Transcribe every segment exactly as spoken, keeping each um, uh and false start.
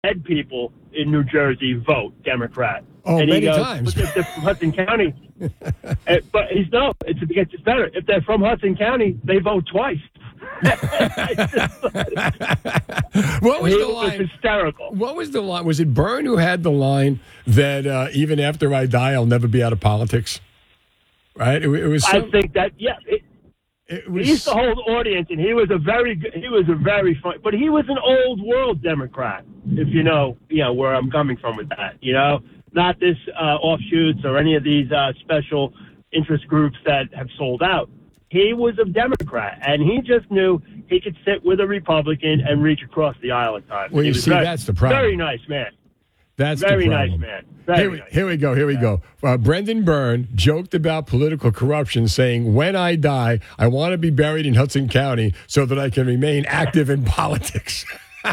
dead people in New Jersey vote Democrat. Oh, and many he goes, times. But if they're from Hudson County. and, but he's no, it's, it gets better. If they're from Hudson County, they vote twice. What was he the was line? hysterical. What was the line? Was it Byrne who had the line that uh, even after I die, I'll never be out of politics? Right? It, it was. I Some, think that yeah. It, it was, he used to hold audience, and he was a very good, he was a very fun, but he was an old world Democrat. If you know, you know where I'm coming from with that. You know, not this uh, offshoots or any of these uh, special interest groups that have sold out. He was a Democrat, and he just knew he could sit with a Republican and reach across the aisle at times. Well, he you was see, very, that's the problem. Very nice man. That's very the problem. nice man. Very here, we, nice. here we go. Here we yeah. go. Uh, Brendan Byrne joked about political corruption, saying, "When I die, I want to be buried in Hudson County so that I can remain active in politics."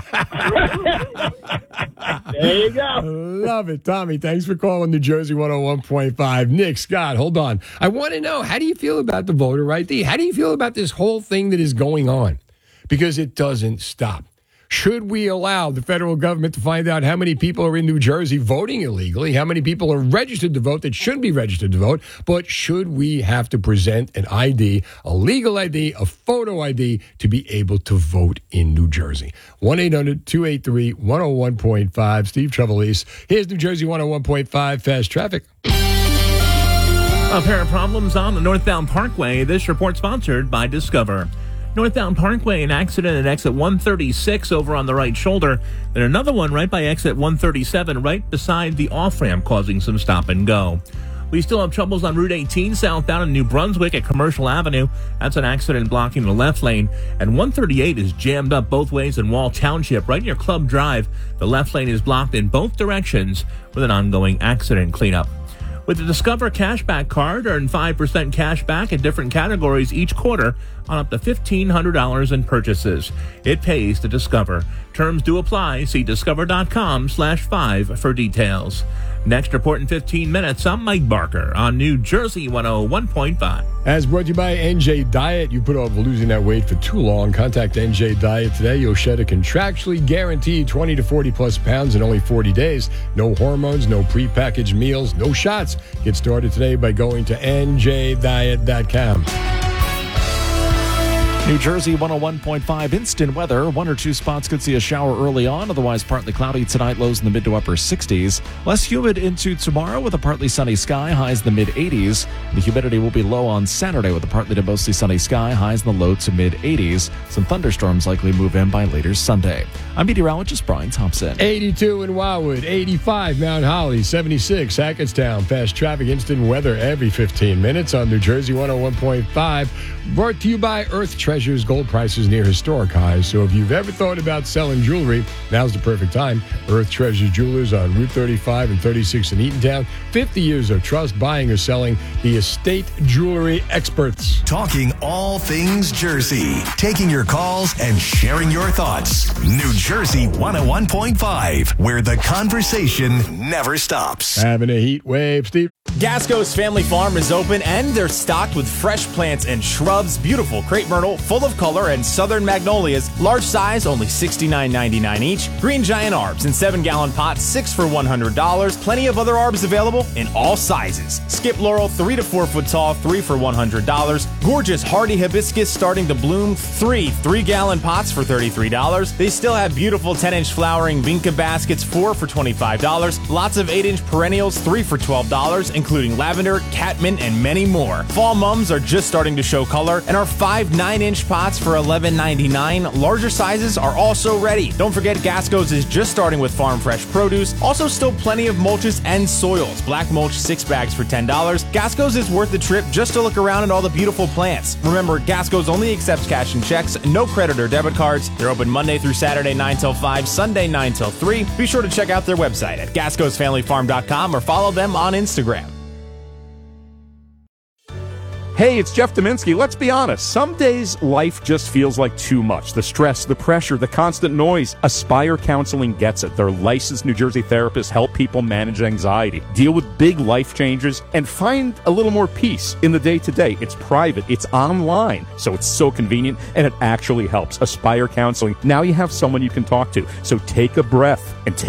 There you go. Love it. Tommy, thanks for calling New Jersey one oh one point five. Nick, Scott, hold on. I want to know, how do you feel about the voter I D? How do you feel about this whole thing that is going on? Because it doesn't stop. Should we allow the federal government to find out how many people are in New Jersey voting illegally, how many people are registered to vote that shouldn't be registered to vote? But should we have to present an I D, a legal I D, a photo I D to be able to vote in New Jersey? one eight hundred two eight three one oh one point five. Steve Trevelise. Here's New Jersey one oh one point five Fast Traffic. A pair of problems on the Northbound Parkway. This report sponsored by Discover. Northbound Parkway, an accident at exit one thirty-six over on the right shoulder. Then another one right by exit one thirty-seven, right beside the off-ramp, causing some stop and go. We still have troubles on Route eighteen southbound in New Brunswick at Commercial Avenue. That's an accident blocking the left lane. And one thirty-eight is jammed up both ways in Wall Township, right near Club Drive. The left lane is blocked in both directions with an ongoing accident cleanup. With the Discover Cashback Card, earn five percent cash back in different categories each quarter on up to fifteen hundred dollars in purchases. It pays to Discover. Terms do apply. See discover.com slash five for details. Next report in fifteen minutes, I'm Mike Barker on New Jersey one oh one point five. As brought to you by N J Diet. You put off losing that weight for too long. Contact N J Diet today. You'll shed a contractually guaranteed twenty to forty plus pounds in only forty days. No hormones, no prepackaged meals, no shots. Get started today by going to N J diet dot com. New Jersey one oh one point five instant weather. One or two spots could see a shower early on. Otherwise, partly cloudy tonight. Lows in the mid to upper sixties. Less humid into tomorrow with a partly sunny sky. Highs in the mid eighties. The humidity will be low on Saturday with a partly to mostly sunny sky. Highs in the low to mid eighties. Some thunderstorms likely move in by later Sunday. I'm meteorologist Brian Thompson. eighty-two in Wildwood, eighty-five Mount Holly, seventy-six Hackettstown. Fast traffic instant weather every fifteen minutes on New Jersey one oh one point five. Brought to you by Earth Treasures. Gold prices near historic highs. So if you've ever thought about selling jewelry, now's the perfect time. Earth Treasures Jewelers on Route thirty-five and thirty-six in Eatontown. fifty years of trust, buying or selling. The estate jewelry experts. Talking all things Jersey. Taking your calls and sharing your thoughts. New Jersey one oh one point five, where the conversation never stops. Having a heat wave, Steve. Gasco's Family Farm is open and they're stocked with fresh plants and shrubs. Beautiful crepe myrtle, full of color, and southern magnolias. Large size, only sixty-nine ninety-nine each. Green giant arbs in seven gallon pots, six for one hundred dollars. Plenty of other arbs available in all sizes. Skip laurel, three to four foot tall, three for one hundred dollars. Gorgeous hardy hibiscus starting to bloom, three three gallon pots for thirty-three dollars. They still have beautiful ten inch flowering vinca baskets, four for twenty-five dollars. Lots of eight inch perennials, three for twelve dollars, including lavender, catmint, and many more. Fall mums are just starting to show color and are five nine inch pots for eleven ninety-nine. Larger sizes are also ready. Don't forget Gasco's is just starting with farm fresh produce. Also still plenty of mulches and soils. Black mulch six bags for ten dollars. Gasco's is worth the trip just to look around at all the beautiful plants. Remember, Gasco's only accepts cash and checks, no credit or debit cards. They're open Monday through Saturday nine till five, Sunday nine till three. Be sure to check out their website at gascos family farm dot com or follow them on Instagram. Hey, it's Jeff Dominski. Let's be honest. Some days life just feels like too much. The stress, the pressure, the constant noise. Aspire Counseling gets it. Their licensed New Jersey therapists help people manage anxiety, deal with big life changes, and find a little more peace in the day-to-day. It's private. It's online. So it's so convenient, and it actually helps. Aspire Counseling. Now you have someone you can talk to. So take a breath and take